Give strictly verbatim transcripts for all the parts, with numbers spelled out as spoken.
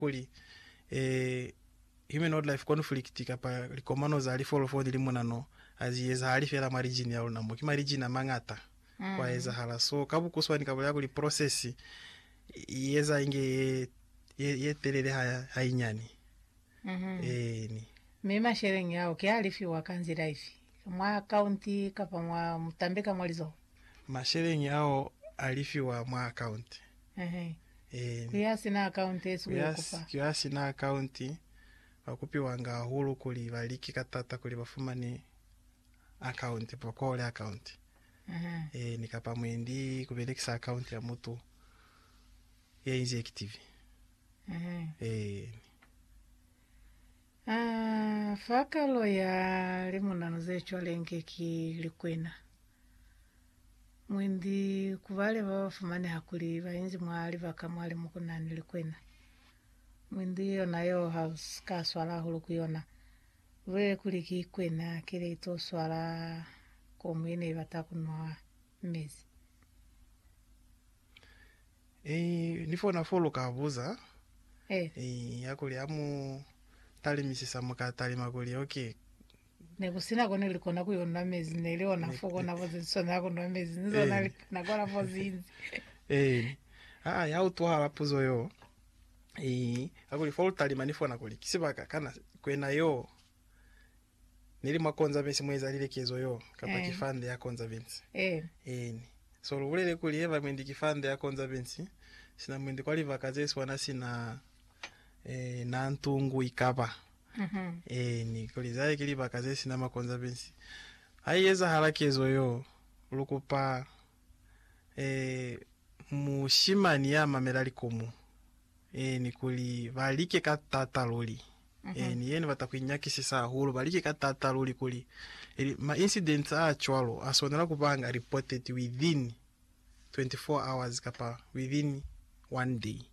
kuli eh human wildlife conflict kapa likomano za alifolo for limunano aziyeza halifera marijini ya unamo kima region amangata mm. kwa eza hala so kabu kuswani kabula yako li process yeza inge ye, ye telele haya hainyani mhm eh ni mema sharing yao kia alifi wakanzira hivi mwa county kapa mwa mtambeka mwalizo masharing yao alifi wa mwa account ehe eh kiasi na account yesu kiasi yokupa kiasi na account bakupi wanga hulu kuli baliki katata kuli bafumani account pokole account mhm eh nikapa mwendi kubelekisa account ya mtu ya executive mhm eh ah fakalo ya limunano zecho lenge ki likwena mwendi kubale bafumani hakuli bainzi mwali bakamwali mukunani likwena mwendi yo nayo house kaswala hulu kuyona we kuliki kwena kile ito swala komwene batakunwa mezi eh nifona follow kabuza eh eh yakuli amu tali misisa mukatali makuli okay ne kusina kone likona kuyona mezi neleo na foko na vozi sona kunwa mezi nzona na kora vozi eh ah ya utwa hapuzo yo eh akuli follow tali manifona kuli kisibaka kana kwena yo nili makonza besi mweza lile kezo yo kapa eh. kifande ya conservancy eh eh so lulele kuli eva mwendi kifande ya conservancy sina mwendi kwa liva kazesi wana sina eh na ntungu ikapa mhm eh ni kuli zaye kiliva kazesi na conservancy haiyeza harakezo yo lukupa eh mushimani ya mamelali komu eh ni kuli valike katata loli mm -hmm. eh ni yene batakuinyakisisa hulu balike katata loli kuli e, ma incidents a chwalo asonera kupanga reported within twenty-four hours kapa within one day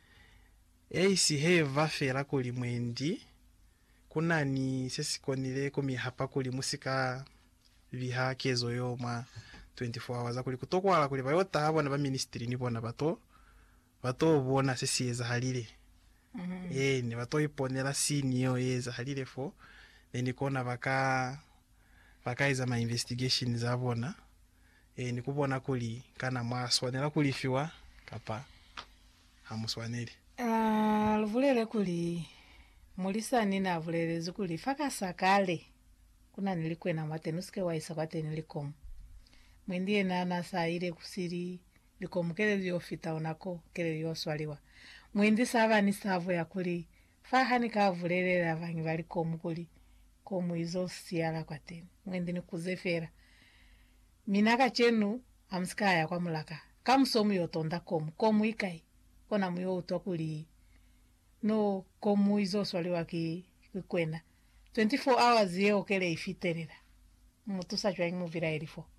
eisi heva fera kuli mwendi kunani sesikonile komi hapa kuli musika viha kezo yo ma twenty-four hours kuli kutokwala kuli bayota habona ba ministry ni bona bato bato bona sesiyeza halile mm -hmm. eh ni bato iponera senior yeza halile fo ni kona baka bakaiza ma investigation za bona eh ni kubona kuli kana mwaswanela kulifiwa kapa hamuswaneli ah luvulele kuli mulisani na vulele zikuli faka sakale kuna nilikwena matenuske waisa kwate nilikomu mwendie nana saire kusiri likomu kele liofita onako kele lioswaliwa mwendi sava ni savo ya kuli fahani kavulele la vangi valikomu kuli komu izo siala kwate mwendi ni kuzefera minaka chenu amskaya kwa mulaka kamsomu yotonda komu komu ikai kona muyo utwa kuli no komu izo swaliwa ki kwena twenty-four hours yeo kele ifiterera mutu sajwa ngi muvira elifo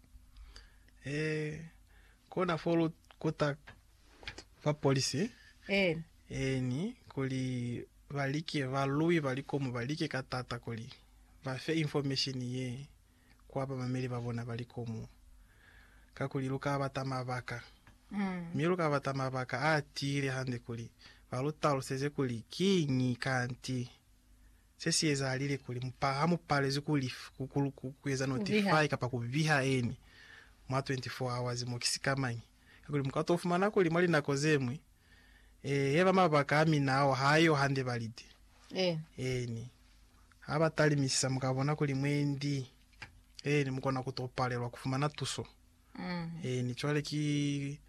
eh kona follow kota fa police eh eh ni kuli valike valui valikomu valike katata kuli va fe information ye kwa ba mameli babona valikomu kakuli luka batama baka mm miruka batama baka atire hande kuli valutalo seze kuli kinyi kanti sesi ezalile kuli mpahamu pale zikuli kukulu kuweza notify kapa kuviha eni mwa twenty-four hours mokisikamani kuli mukatofumana kuli mali nakozemwe eh eva mabaka aminao hayo hande valide eh eni aba tali misisa mukabona kuli mwendi eh ni mukona kutopalelwa kufumana tuso mm eh ni chwale ki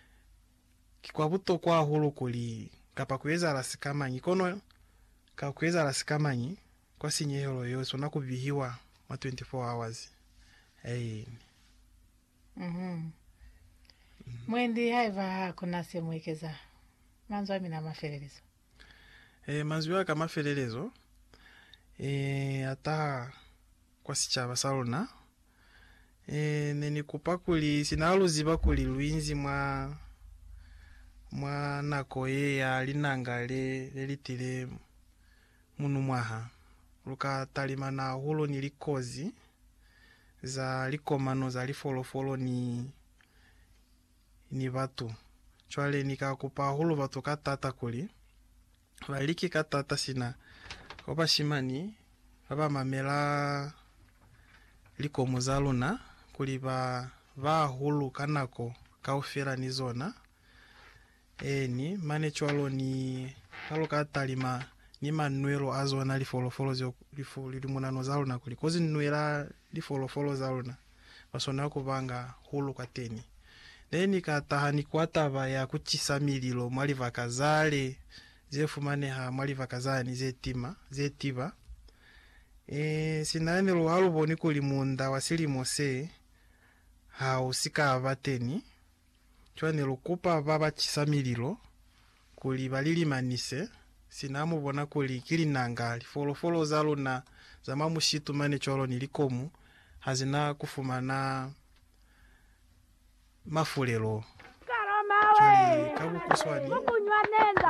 kwa buto kwa hulu kuli kapa kuweza rasikamanyi kono ka kuweza rasikamanyi kwa sinyeholo yoso na kuvihiwa ma twenty-four hours eh mhm mm mwendi haiva kuna semwekeza manzo amina maferelezo eh manzo kama maferelezo eh ata kwa sichaba salona eh neni kupakuli sinaluziba kuli lwinzi mwa mwa nakoye ya linangale lelitile munu mwaha luka talimana hulo ni likozi za likomano za lifolofolo ni ni batu chwale nikakupa hulo batu katata kuli valiki katata sina opa shimani papa mamela likomo za luna kuli va vahulu kanako kaufera ni zona eni mane chwalo ni halo katalima ni manuelo azona lifolofolo zio lifu limunano za luna kuli kozi nuela lifolofolo za luna basona kubanga hulu kateni neni katahani kwatava ya kuchisamililo mwali vakazale zefumane ha mwali vakazani zetima zetiva e sinane lo haluboni kuli munda wasili mose ha usika avateni chwane lukupa baba chisamililo kuli balili manise sinamu bona kuli kilinanga lifolofolo zalo na zamamushitu mane cholo nilikomu hazina kufumana mafulelo chuli kabu kuswani